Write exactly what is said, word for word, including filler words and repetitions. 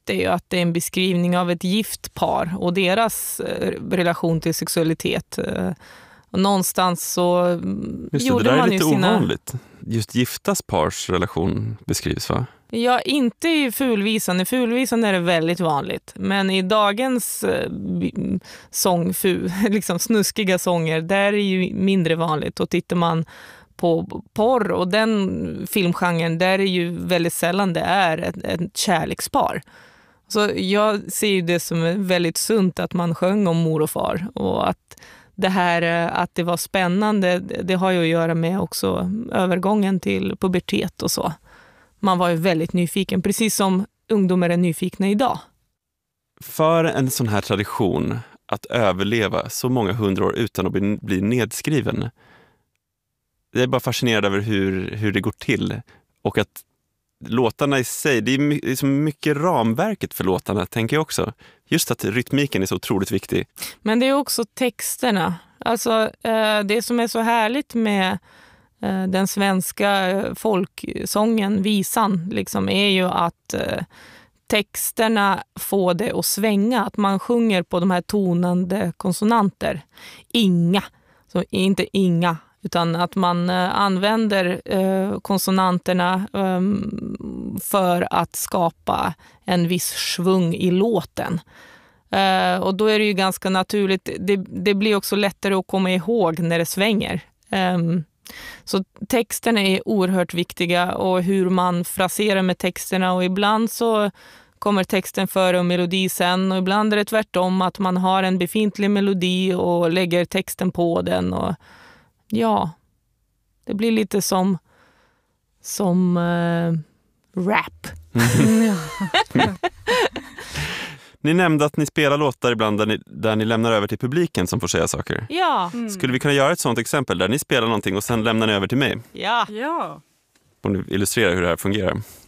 är ju att det är en beskrivning av ett gift par och deras eh, relation till sexualitet. Eh, och någonstans så Just det, gjorde det där man är lite ju sina... ovanligt. Just giftas pars relation beskrivs, va? Ja, inte i fulvisan. I fulvisan är det väldigt vanligt. Men i dagens eh, sång, fu, liksom snuskiga sånger, där är det ju mindre vanligt. Och tittar man på porr och den filmgenren, där är ju väldigt sällan det är ett, ett kärlekspar. Så jag ser ju det som väldigt sunt att man sjöng om mor och far. Och att det här att det var spännande, det har ju att göra med också övergången till pubertet och så. Man var ju väldigt nyfiken, precis som ungdomar är nyfikna idag. För en sån här tradition att överleva så många hundra år utan att bli, bli nedskriven. Jag är bara fascinerad över hur, hur det går till. Och att låtarna i sig, det är, my, det är så mycket ramverket för låtarna, tänker jag också. Just att rytmiken är så otroligt viktig. Men det är också texterna. Alltså det som är så härligt med den svenska folksången, visan, liksom, är ju att eh, texterna får det att svänga. Att man sjunger på de här tonande konsonanter. Inga, så inte inga, utan att man eh, använder eh, konsonanterna eh, för att skapa en viss svung i låten. Eh, och då är det ju ganska naturligt. Det, det blir också lättare att komma ihåg när det svänger. Eh, Så texterna är oerhört viktiga och hur man fraserar med texterna, och ibland så kommer texten före och melodi sen, och ibland är det tvärtom att man har en befintlig melodi och lägger texten på den, och ja, det blir lite som som uh, rap. Mm. Ni nämnde att ni spelar låtar ibland där ni, där ni lämnar över till publiken som får säga saker. Ja. Mm. Skulle vi kunna göra ett sånt exempel där ni spelar någonting och sen lämnar ni över till mig? Ja. Ja. Om ni illustrerar hur det här fungerar.